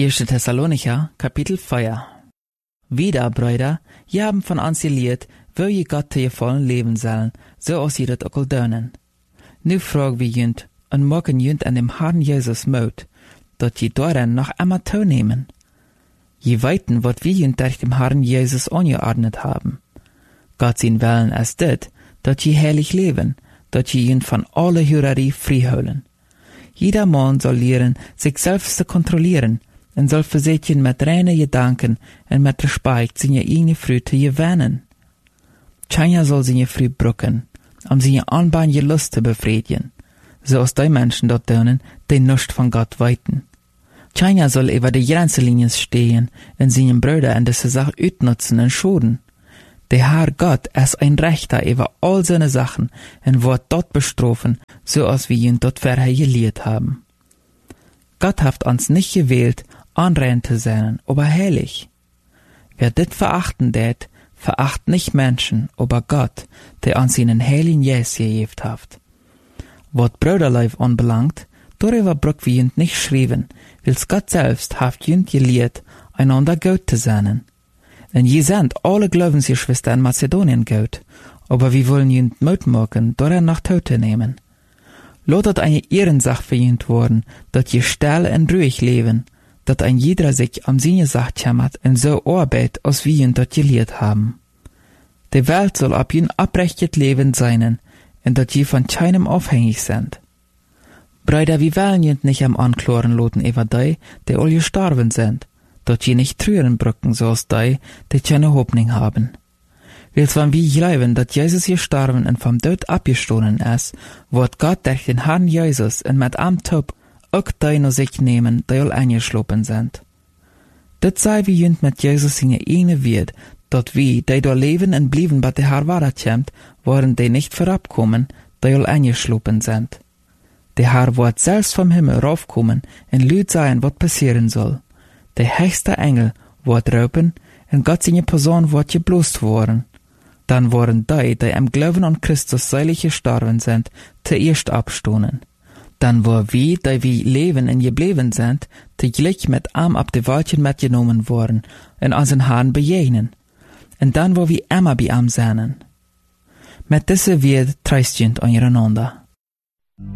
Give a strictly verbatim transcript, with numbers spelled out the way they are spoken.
Erste Thessalonicher, Kapitel vier. Wieder, Brüder, je haben von uns gelehrt, wo je Gott te je vollen leben sollen, so als je dat ook al doen. Nu vragen we junt, en maken junt an dem Herrn Jesus Mut, dat je daran noch einmal teilnehmen. Je weiten, wat wir junt durch dem Herrn Jesus angeordnet haben. Gott sein Willen ist dit, dat je heilig leben, dat je junt von alle Hürerie freiholen. Jeder Mann soll lernen, sich selbst zu kontrollieren, en soll verzekeren met reine Gedanken en met Respekt seine eigene Früh te gewinnen. Keiner soll seine Früh brücken, um seine anbahnige Lust zu befriedigen, so als die Menschen dort tun, die nichts von Gott weiten. Keiner soll über die Grenzenlinien stehen und seinen Brüder in diese Sache utnutzen und schoden. Der Herr Gott ist ein Rechter über all seine Sachen und wird dort bestrafen, so als wir ihn dort vorher gelehrt haben. Gott hat uns nicht gewählt, anrein zu sein, aber heilig. Wer dit verachten det, veracht nicht Menschen, aber Gott, der uns seinen heiligen Jes gegeben hat. Was Brüderleib anbelangt, darüber brück wir jünd nicht schreiben, weil's Gott selbst hat jünd gelehrt, einander gut zu sein. Denn je sind alle Glaubensgeschwister in Mazedonien gut, aber wir wollen jünd Mut machen, daran noch Tote nehmen. Lotet eine Ehrensache für jünd worden, dat je still und ruhig leben, dat ein jeder sich am seine Sache kümmert und so arbeitet, als wir jünd dat gelehrt haben. Die Welt soll ab jünd abrechtet leben sein, und dat je von keinem abhängig sind. Brüder, wir wollen jünd nicht am Anklagen loten über die, die all gestorben sind, dat je nicht trüren brücken, so als die, die keine Hoffnung haben. Weil's wenn wir glauben, dat Jesus gestorben und vom Tod abgestoßen ist, wird Gott durch den Herrn Jesus und mit am Tod auch die noch sich nehmen, die all eingeschlossen sind. Das sei wie jünd mit Jesus seine eigene Wert, dat wir, die da leben und blieben, bei der Herr weiterkommt, wollen die nicht vorabkommen, die all eingeschlossen sind. Der Herr wird selbst vom Himmel raufkommen und lüd sein, was passieren soll. Der höchste Engel wird raupen und Gott seine Person wird gebloßt worden. Dann worden die, die am Glauben an Christus seilig gestorben sind, zuerst abstohnen. Dann wo wir, die wir leben und geblieben sind, täglich mit Arm ab die Waldchen mitgenommen worden und unseren Herrn begegnen. Und dann wo wir immer bei ihm sind. Mit dieser Wert treist jünd aneinander.